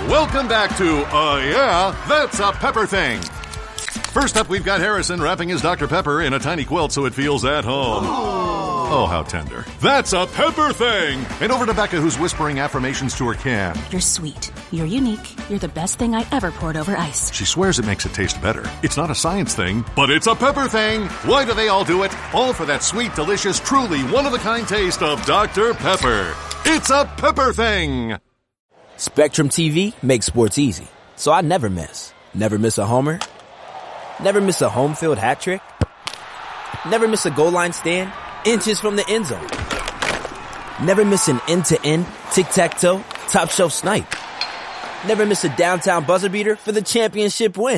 Welcome back to Yeah, That's a Pepper Thing. First up, we've got Harrison wrapping his Dr. Pepper in a tiny quilt so it feels at home. Oh, how tender. That's a Pepper Thing! And over to Becca, who's whispering affirmations to her can. You're sweet. You're unique. You're the best thing I ever poured over ice. She swears it makes it taste better. It's not a science thing, but it's a Pepper Thing! Why do they all do it? All for that sweet, delicious, truly one-of-a-kind taste of Dr. Pepper. It's a Pepper Thing! Spectrum TV makes sports easy, so I never miss. Never miss a homer. Never miss a home field hat trick. Never miss a goal line stand inches from the end zone. Never miss an end-to-end tic-tac-toe top shelf snipe. Never miss a downtown buzzer beater for the championship win.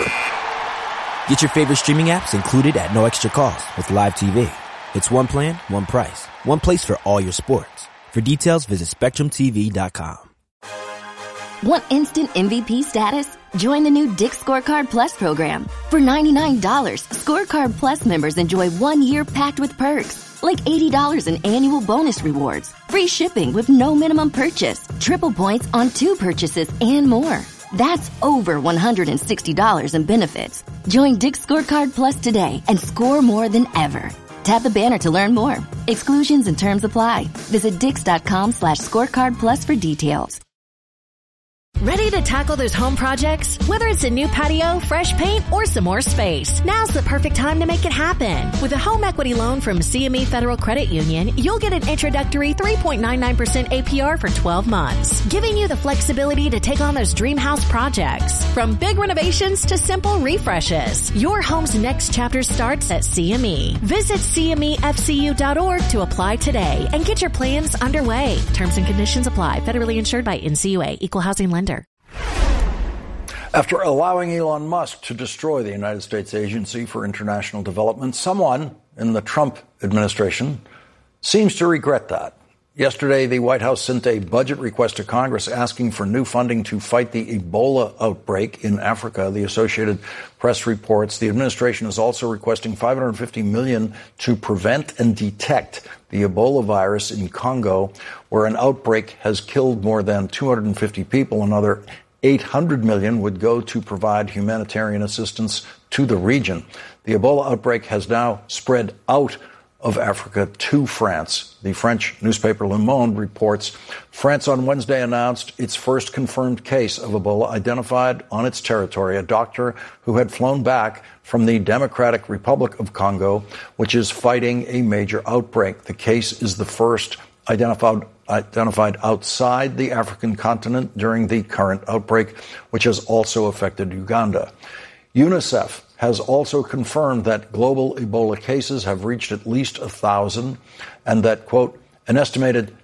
Get your favorite streaming apps included at no extra cost with Live TV. It's one plan, one price, one place for all your sports. For details, visit SpectrumTV.com. Want instant MVP status? Join the new Dick's Scorecard Plus program. For $99, Scorecard Plus members enjoy 1 year packed with perks, like $80 in annual bonus rewards, free shipping with no minimum purchase, triple points on 2 purchases, and more. That's over $160 in benefits. Join Dick's Scorecard Plus today and score more than ever. Tap the banner to learn more. Exclusions and terms apply. Visit Dix.com/scorecard plus for details. Ready to tackle those home projects? Whether it's a new patio, fresh paint, or some more space, now's the perfect time to make it happen. With a home equity loan from CME Federal Credit Union, you'll get an introductory 3.99% APR for 12 months, giving you the flexibility to take on those dream house projects. From big renovations to simple refreshes, your home's next chapter starts at CME. Visit CMEFCU.org to apply today and get your plans underway. Terms and conditions apply. Federally insured by NCUA. Equal housing lender. After allowing Elon Musk to destroy the United States Agency for International Development, someone in the Trump administration seems to regret that. Yesterday, the White House sent a budget request to Congress asking for new funding to fight the Ebola outbreak in Africa. The Associated Press reports the administration is also requesting $550 million to prevent and detect the Ebola virus in Congo, where an outbreak has killed more than 250 people. Another $800 million would go to provide humanitarian assistance to the region. The Ebola outbreak has now spread out of Africa to France. The French newspaper Le Monde reports France on Wednesday announced its first confirmed case of Ebola identified on its territory, a doctor who had flown back from the Democratic Republic of Congo, which is fighting a major outbreak. The case is the first identified outside the African continent during the current outbreak, which has also affected Uganda. UNICEF has also confirmed that global Ebola cases have reached at least 1,000 and that, quote, an estimated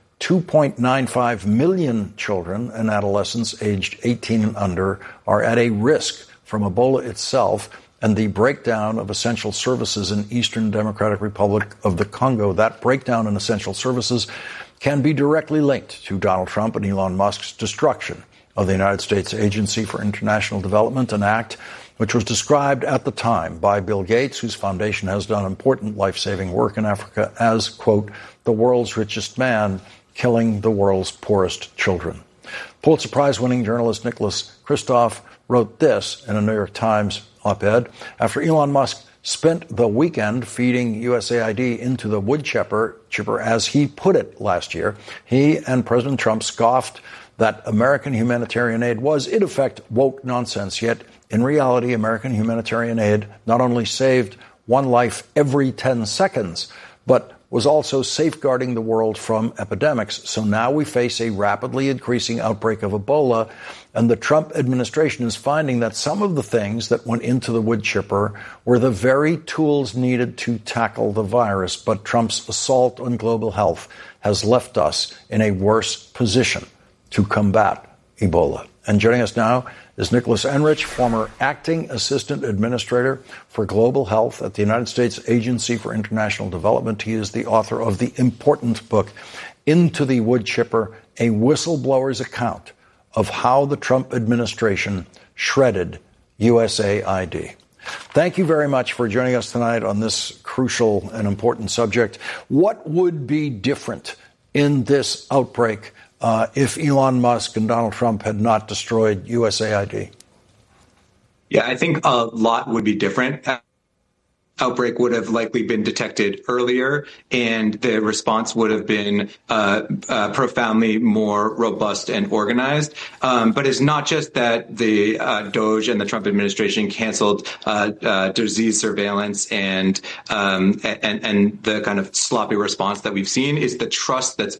2.95 million children and adolescents aged 18 and under are at a risk from Ebola itself and the breakdown of essential services in Eastern Democratic Republic of the Congo. That breakdown in essential services can be directly linked to Donald Trump and Elon Musk's destruction of the United States Agency for International Development, an act which was described at the time by Bill Gates, whose foundation has done important life-saving work in Africa, as, quote, the world's richest man killing the world's poorest children. Pulitzer Prize-winning journalist Nicholas Kristof wrote this in a New York Times op-ed. After Elon Musk spent the weekend feeding USAID into the wood chipper, as he put it last year, he and President Trump scoffed that American humanitarian aid was, in effect, woke nonsense. Yet, in reality, American humanitarian aid not only saved one life every 10 seconds, but was also safeguarding the world from epidemics. So now we face a rapidly increasing outbreak of Ebola, and the Trump administration is finding that some of the things that went into the wood chipper were the very tools needed to tackle the virus. But Trump's assault on global health has left us in a worse position to combat Ebola. And joining us now is Nicholas Enrich, former acting assistant administrator for global health at the United States Agency for International Development. He is the author of the important book, Into the Wood Chipper, a whistleblower's account of how the Trump administration shredded USAID. Thank you very much for joining us tonight on this crucial and important subject. What would be different in this outbreak if Elon Musk and Donald Trump had not destroyed USAID? Yeah, I think a lot would be different. Outbreak would have likely been detected earlier, and the response would have been profoundly more robust and organized. But it's not just that the DOJ and the Trump administration canceled disease surveillance and the kind of sloppy response that we've seen. Is the trust that's